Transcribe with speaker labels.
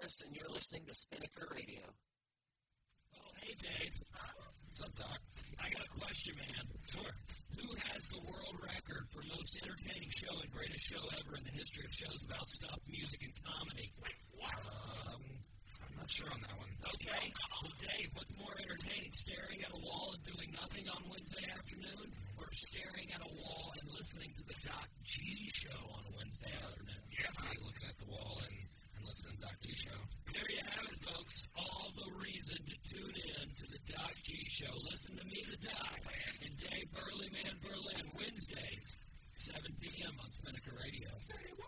Speaker 1: Morris, and you're listening to Spinnaker Radio.
Speaker 2: Oh, hey, Dave. What's up, Doc? I got a question, man. Sure. Who has the world record for most entertaining show and greatest show ever in the history of shows about stuff, music, and comedy?
Speaker 3: What?
Speaker 2: I'm not sure on that one. Okay. Well, Dave, what's more entertaining, staring at a wall and doing nothing on Wednesday afternoon, or staring at a wall and listening to the Doc G Show on a Wednesday afternoon?
Speaker 3: Definitely looking at the wall and listening to Doc G Show.
Speaker 2: There you have it, folks. All the reason to tune in to the Doc G Show. Listen to me, the Doc, and Dave Burley Man Berlin, Wednesdays, 7 p.m. on Spinnaker Radio.
Speaker 3: Say what?